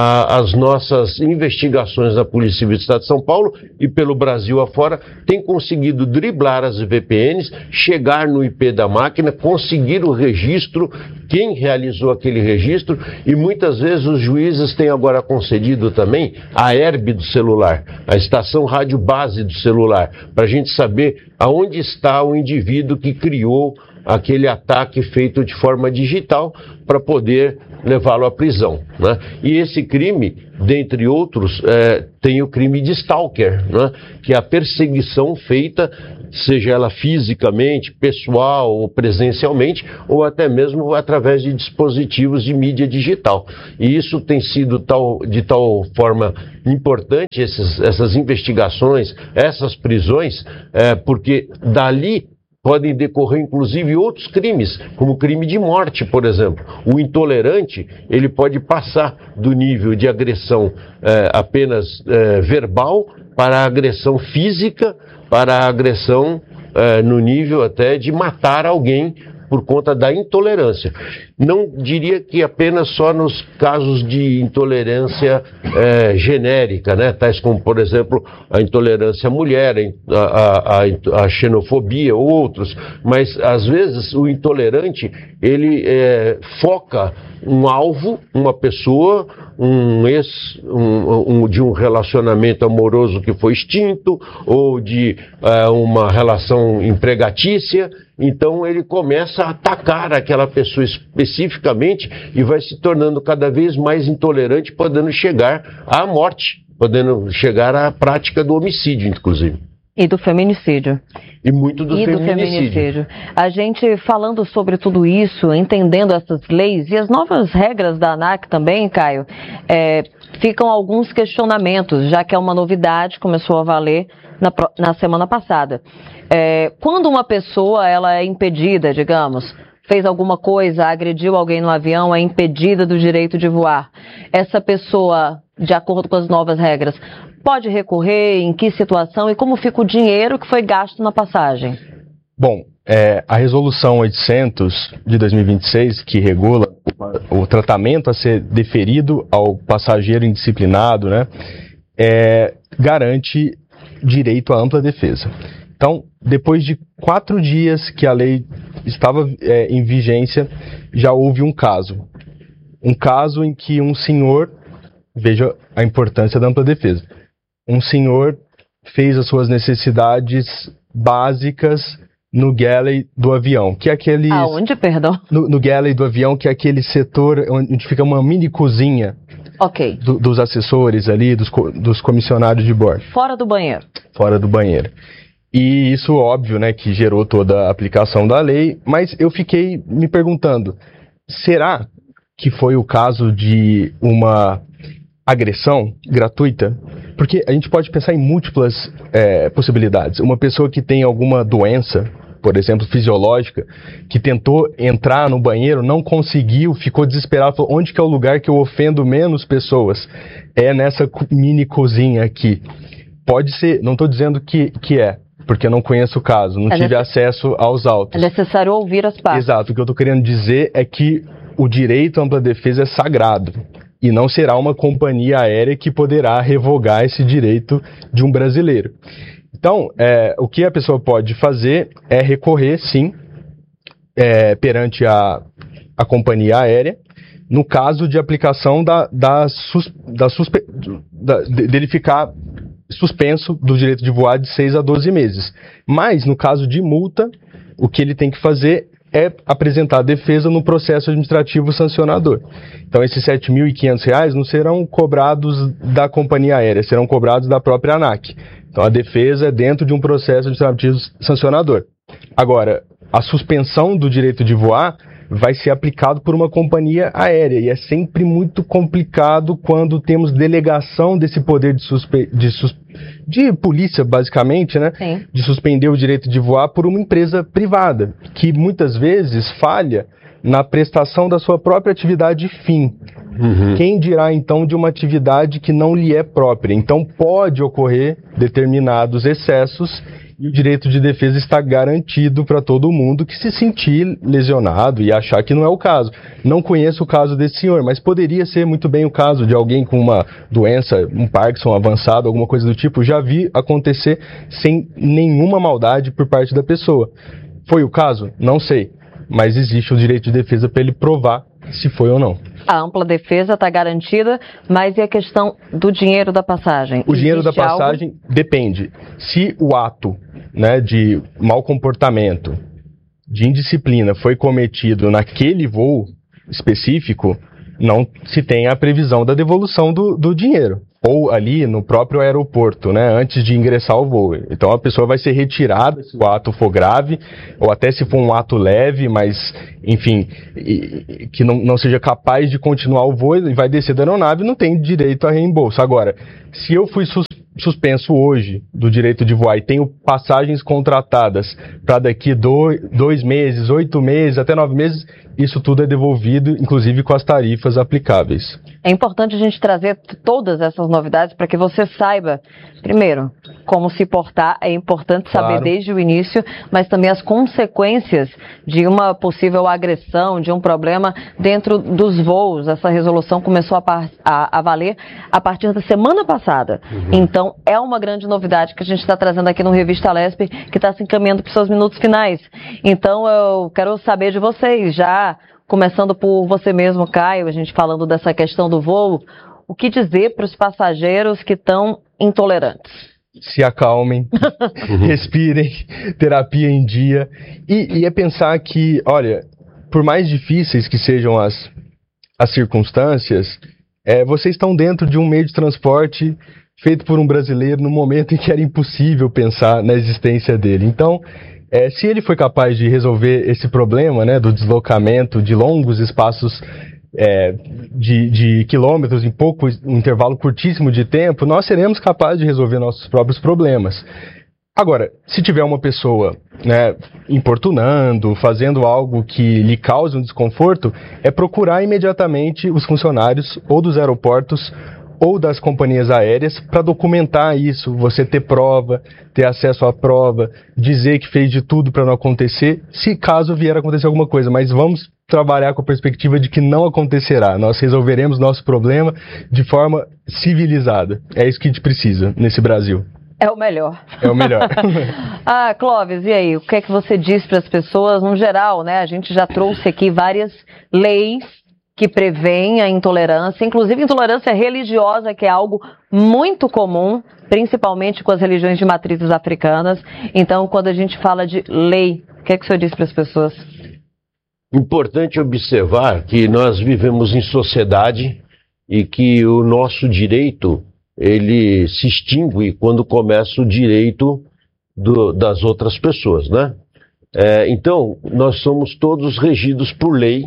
as nossas investigações da Polícia Civil do Estado de São Paulo e pelo Brasil afora têm conseguido driblar as VPNs, chegar no IP da máquina, conseguir o registro, quem realizou aquele registro, e muitas vezes os juízes têm agora concedido também a ERB do celular, a estação rádio base do celular, para a gente saber aonde está o indivíduo que criou aquele ataque feito de forma digital para poder levá-lo à prisão, né? E esse crime, dentre outros, tem o crime de stalker, né? Que é a perseguição feita, seja ela fisicamente, pessoal ou presencialmente, ou até mesmo através de dispositivos de mídia digital. E isso tem sido de tal forma importante, essas investigações, essas prisões, porque dali podem decorrer, inclusive, outros crimes, como o crime de morte, por exemplo. O intolerante, ele pode passar do nível de agressão apenas verbal para a agressão física, para a agressão no nível até de matar alguém por conta da intolerância. Não diria que apenas só nos casos de intolerância genérica, né? Tais como, por exemplo, a intolerância à mulher, a xenofobia ou outros, mas às vezes o intolerante, ele foca um alvo, uma pessoa, de um relacionamento amoroso que foi extinto, ou de uma relação empregatícia. Então ele começa a atacar aquela pessoa especificamente e vai se tornando cada vez mais intolerante, podendo chegar à morte, podendo chegar à prática do homicídio, inclusive. E do feminicídio. E muito do feminicídio. A gente falando sobre tudo isso, entendendo essas leis e as novas regras da ANAC também, Caio, ficam alguns questionamentos, já que é uma novidade, começou a valer na semana passada. Quando uma pessoa ela é impedida, digamos, fez alguma coisa, agrediu alguém no avião, é impedida do direito de voar, essa pessoa, de acordo com as novas regras, pode recorrer, em que situação e como fica o dinheiro que foi gasto na passagem? Bom, a Resolução 800 de 2026, que regula o tratamento a ser deferido ao passageiro indisciplinado, né, garante direito à ampla defesa. Então, depois de 4 dias que a lei estava em vigência, já houve um caso. Um caso em que um senhor, veja a importância da ampla defesa, um senhor fez as suas necessidades básicas no galley do avião, que é aquele... Aonde, perdão? No galley do avião, que é aquele setor onde fica uma mini cozinha. Ok. Dos assessores ali, dos comissionários de bordo. Fora do banheiro. Fora do banheiro. E isso, óbvio, né, que gerou toda a aplicação da lei, mas eu fiquei me perguntando, será que foi o caso de uma agressão gratuita? Porque a gente pode pensar em múltiplas possibilidades. Uma pessoa que tem alguma doença, por exemplo, fisiológica, que tentou entrar no banheiro, não conseguiu, ficou desesperado, falou, onde que é o lugar que eu ofendo menos pessoas? É nessa mini cozinha aqui. Pode ser, não estou dizendo que porque eu não conheço o caso, não tive acesso aos autos. É necessário ouvir as partes. Exato, o que eu estou querendo dizer é que o direito à ampla defesa é sagrado. E não será uma companhia aérea que poderá revogar esse direito de um brasileiro. Então, o que a pessoa pode fazer é recorrer, sim, perante a companhia aérea, no caso de aplicação dele ficar suspenso do direito de voar de 6 a 12 meses. Mas, no caso de multa, o que ele tem que fazer é apresentar a defesa no processo administrativo sancionador. Então, esses R$ 7.500 não serão cobrados da companhia aérea, serão cobrados da própria ANAC. Então, a defesa é dentro de um processo administrativo sancionador. Agora, a suspensão do direito de voar vai ser aplicado por uma companhia aérea, e é sempre muito complicado quando temos delegação desse poder de polícia, basicamente, né? Sim. De suspender o direito de voar por uma empresa privada, que muitas vezes falha na prestação da sua própria atividade fim. Quem dirá, então, de uma atividade que não lhe é própria? Então, pode ocorrer determinados excessos e o direito de defesa está garantido para todo mundo que se sentir lesionado e achar que não é o caso. Não conheço o caso desse senhor, mas poderia ser muito bem o caso de alguém com uma doença, um Parkinson avançado, alguma coisa do tipo. Já vi acontecer sem nenhuma maldade por parte da pessoa. Foi o caso? Não sei. Mas existe o direito de defesa para ele provar se foi ou não. A ampla defesa está garantida, mas e a questão do dinheiro da passagem? O dinheiro da passagem depende. Se o ato, né, de mau comportamento, de indisciplina foi cometido naquele voo específico, não se tem a previsão da devolução do dinheiro. Ou ali no próprio aeroporto, né, antes de ingressar ao voo. Então a pessoa vai ser retirada se o ato for grave, ou até se for um ato leve, mas, enfim, que não seja capaz de continuar o voo e vai descer da aeronave, não tem direito a reembolso. Agora, se eu fui suspenso hoje do direito de voar e tenho passagens contratadas para daqui 2 meses, 8 meses, até 9 meses, isso tudo é devolvido, inclusive com as tarifas aplicáveis. É importante a gente trazer todas essas novidades para que você saiba, primeiro, como se portar. É importante saber, claro, desde o início, mas também as consequências de uma possível agressão, de um problema dentro dos voos. Essa resolução começou a valer a partir da semana passada. Então, é uma grande novidade que a gente está trazendo aqui no Revista Lespe, que está se encaminhando para os seus minutos finais. Então, eu quero saber de vocês, já começando por você mesmo, Caio, a gente falando dessa questão do voo, o que dizer para os passageiros que estão intolerantes? Se acalmem, respirem, terapia em dia, e é pensar que, olha, por mais difíceis que sejam as circunstâncias, vocês estão dentro de um meio de transporte feito por um brasileiro no momento em que era impossível pensar na existência dele. Então, se ele foi capaz de resolver esse problema, né, do deslocamento de longos espaços de quilômetros em um intervalo curtíssimo de tempo, nós seremos capazes de resolver nossos próprios problemas. Agora, se tiver uma pessoa, né, importunando, fazendo algo que lhe cause um desconforto, é procurar imediatamente os funcionários ou dos aeroportos ou das companhias aéreas para documentar isso, você ter prova, ter acesso à prova, dizer que fez de tudo para não acontecer, se caso vier a acontecer alguma coisa, mas vamos trabalhar com a perspectiva de que não acontecerá, nós resolveremos nosso problema de forma civilizada, é isso que a gente precisa nesse Brasil. É o melhor. É o melhor. Clóvis, e aí, o que é que você diz para as pessoas no geral, né? A gente já trouxe aqui várias leis que prevêem a intolerância, inclusive intolerância religiosa, que é algo muito comum, principalmente com as religiões de matrizes africanas. Então, quando a gente fala de lei, o que é que o senhor diz para as pessoas? Importante observar que nós vivemos em sociedade e que o nosso direito, ele se extingue quando começa o direito das outras pessoas, né? Então, nós somos todos regidos por lei.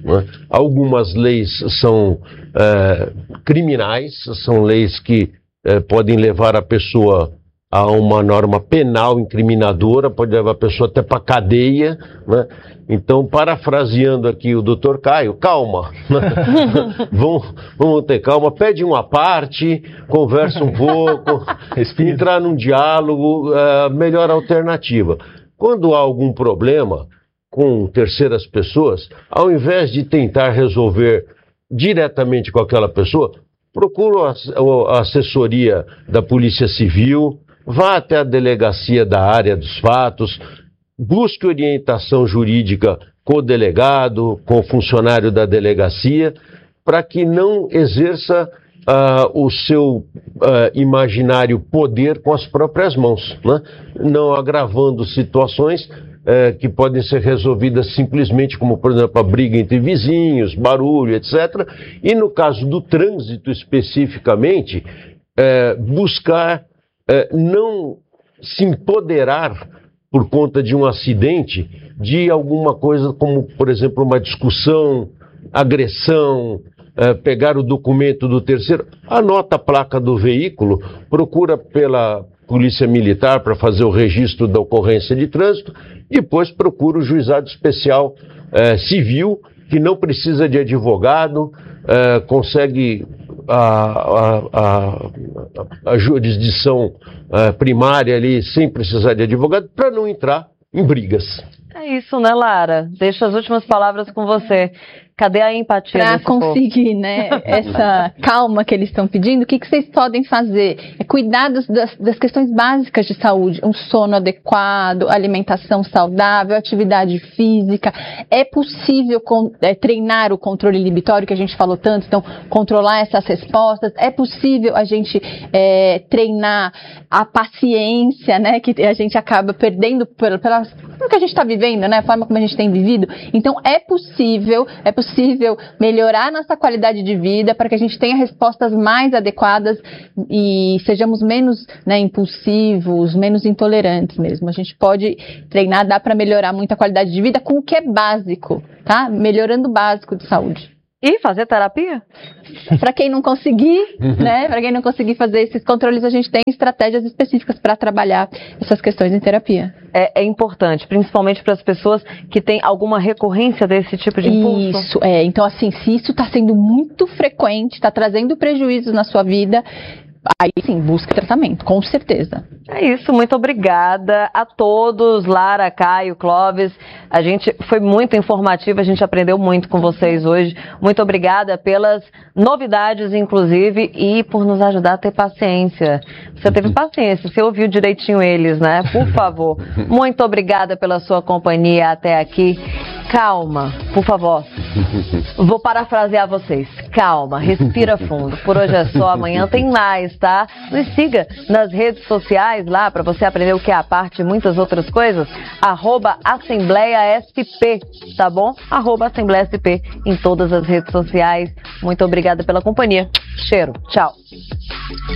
Algumas leis são criminais, são leis que podem levar a pessoa a uma norma penal incriminadora, pode levar a pessoa até para a cadeia, né? Então, parafraseando aqui o Dr. Caio, calma, né? vamos ter calma, pede uma parte, conversa um pouco, entrar num diálogo, melhor alternativa. Quando há algum problema com terceiras pessoas, ao invés de tentar resolver diretamente com aquela pessoa, procura a assessoria da Polícia Civil, vá até a delegacia da área dos fatos, busque orientação jurídica com o delegado, com o funcionário da delegacia, para que não exerça o seu imaginário poder com as próprias mãos, né? Não agravando situações que podem ser resolvidas simplesmente, como, por exemplo, a briga entre vizinhos, barulho, etc. E no caso do trânsito especificamente, buscar não se empoderar por conta de um acidente de alguma coisa como, por exemplo, uma discussão, agressão, pegar o documento do terceiro, anota a placa do veículo, procura pela Polícia Militar para fazer o registro da ocorrência de trânsito, depois procura o juizado especial civil, que não precisa de advogado, consegue a jurisdição primária ali sem precisar de advogado, para não entrar em brigas. É isso, né, Lara? Deixo as últimas palavras com você. Cadê a empatia? Para conseguir, né, essa calma que eles estão pedindo, o que vocês podem fazer? É cuidar das questões básicas de saúde, um sono adequado, alimentação saudável, atividade física. É possível treinar o controle inibitório, que a gente falou tanto, então controlar essas respostas. É possível a gente treinar a paciência, né, que a gente acaba perdendo pelo que a gente está vivendo, né, a forma como a gente tem vivido. Então é possível melhorar nossa qualidade de vida para que a gente tenha respostas mais adequadas e sejamos menos, né, impulsivos, menos intolerantes mesmo. A gente pode treinar, dá para melhorar muito a qualidade de vida com o que é básico, tá? Melhorando o básico de saúde. E fazer terapia? Para quem não conseguir, né? Para quem não conseguir fazer esses controles, a gente tem estratégias específicas para trabalhar essas questões em terapia. É importante, principalmente para as pessoas que têm alguma recorrência desse tipo de impulso. Isso, então assim, se isso está sendo muito frequente, está trazendo prejuízos na sua vida, aí sim, busque tratamento, com certeza. É isso, muito obrigada a todos, Lara, Caio, Clóvis. Foi muito informativo, a gente aprendeu muito com vocês hoje. Muito obrigada pelas novidades, inclusive, e por nos ajudar a ter paciência. Você teve paciência, você ouviu direitinho eles, né? Por favor. Muito obrigada pela sua companhia até aqui. Calma, por favor. Vou parafrasear vocês. Calma, respira fundo. Por hoje é só, amanhã tem mais, tá? Nos siga nas redes sociais lá para você aprender o que é a parte e muitas outras coisas. @AssembleiaSP, tá bom? @AssembleiaSP em todas as redes sociais. Muito obrigada pela companhia. Cheiro. Tchau.